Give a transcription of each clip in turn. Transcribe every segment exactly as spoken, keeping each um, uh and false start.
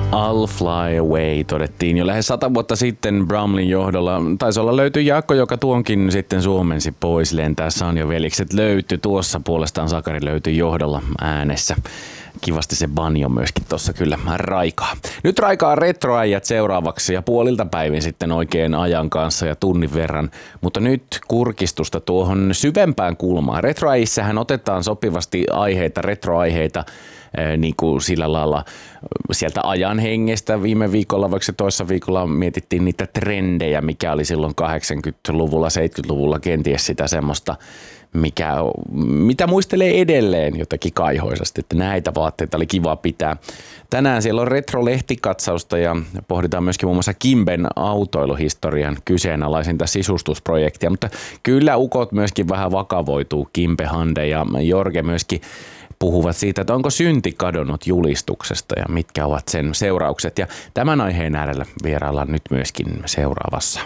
I'll Fly Away todettiin jo lähes sata vuotta sitten Brumlin johdolla. Taisi olla löytyi Jaakko, joka tuonkin sitten suomensi pois. Lentää Sanjo velikset löytyi. Tuossa puolestaan Sakari löytyi johdolla äänessä. Kivasti se banjo myöskin tuossa kyllä raikaa. Nyt raikaa retroäijät seuraavaksi ja puolilta päivin sitten oikein ajan kanssa ja tunnin verran. Mutta nyt kurkistusta tuohon syvempään kulmaan. Retroäjissähän otetaan sopivasti aiheita, retroaiheita, niin kuin sillä lailla sieltä ajan hengestä. Viime viikolla, vaikka se toissa viikolla mietittiin niitä trendejä, mikä oli silloin kahdeksankymmentäluvulla, seitsemänkymmentäluvulla kenties sitä semmoista, mikä, mitä muistelee edelleen jotakin kaihoisasti, että näitä vaatteita oli kiva pitää. Tänään siellä on retro-lehtikatsausta ja pohditaan myöskin muun muassa Kimben autoiluhistorian kyseenalaisinta sisustusprojektia, mutta kyllä ukot myöskin vähän vakavoituu, Kimbe, Hande ja Jorge myöskin puhuvat siitä, että onko synti kadonnut julistuksesta ja mitkä ovat sen seuraukset. Ja tämän aiheen äärellä vieraillaan nyt myöskin seuraavassa.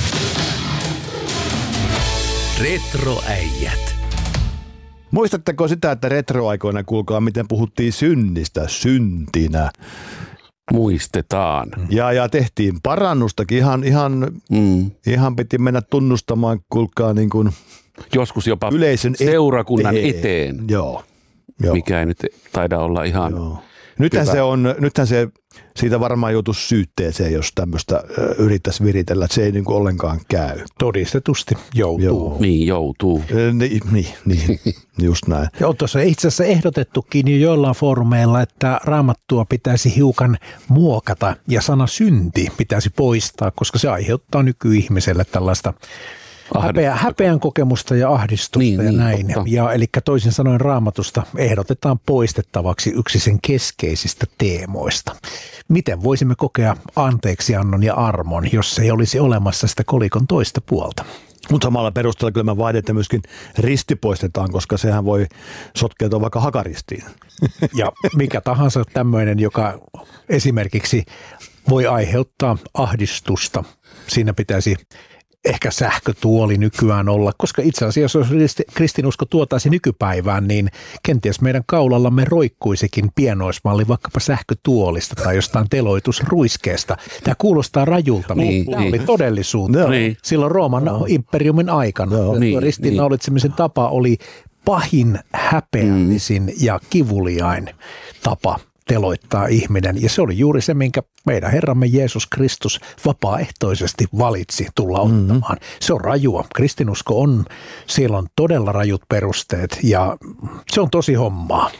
Retroäijät. Muistatteko sitä, että retroaikoina kuulkaa, miten puhuttiin synnistä syntinä? Muistetaan. Ja, ja tehtiin parannustakin. Ihan, ihan, mm. ihan piti mennä tunnustamaan, kuulkaa, niin kuin joskus jopa yleisön seurakunnan eteen. eteen. Joo. Joo. Mikä ei nyt taida olla ihan Joo. Nythän hyvä. se on, nythän se siitä varmaan joutuisi syytteeseen, jos tämmöistä yrittäisi viritellä, että se ei niin kuin ollenkaan käy. Todistetusti joutuu. Joo. Niin, joutuu. Niin, niin, niin just näin. Ja on tuossa itse asiassa ehdotettukin jo joillain foorumeilla, että Raamattua pitäisi hiukan muokata ja sana synti pitäisi poistaa, koska se aiheuttaa nykyihmiselle tällaista Häpeä, häpeän kokemusta ja ahdistusta niin, ja niin, näin. Totta. Ja, eli toisin sanoen Raamatusta ehdotetaan poistettavaksi yksi sen keskeisistä teemoista. Miten voisimme kokea anteeksiannon ja armon, jos ei olisi olemassa sitä kolikon toista puolta? Mutta samalla perusteella kyllä mä vaadin, että myöskin risti poistetaan, koska sehän voi sotkeutua vaikka hakaristiin. Ja mikä tahansa tämmöinen, joka esimerkiksi voi aiheuttaa ahdistusta, siinä pitäisi ehkä sähkötuoli nykyään olla, koska itse asiassa jos kristinusko tuotaisi nykypäivään, niin kenties meidän kaulallamme roikkuisikin pienoismalli vaikkapa sähkötuolista tai jostain teloitusruiskeesta. Tämä kuulostaa rajulta, mutta niin, tämä niin. oli todellisuutta. Niin. Silloin Rooman no. imperiumin aikana. No. Niin, Ristiinnaulitsemisen tapa oli pahin, häpeällisin mm. ja kivuliain tapa teloittaa ihminen. Ja se oli juuri se, minkä meidän Herramme Jeesus Kristus vapaaehtoisesti valitsi tulla ottamaan. Mm-hmm. Se on rajua. Kristinusko on, siellä on todella rajut perusteet ja se on tosi hommaa.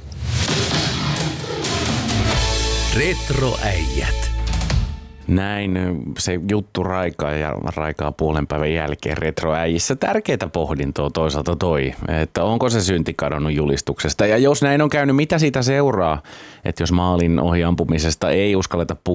Retroäijät. Näin se juttu raikaa ja raikaa puolen päivän jälkeen retroäijissä. Tärkeää pohdintoa toisaalta toi, että onko se synti kadonnut julistuksesta. Ja jos näin on käynyt, mitä siitä seuraa, että jos maalin ohi ampumisesta ei uskalleta puhua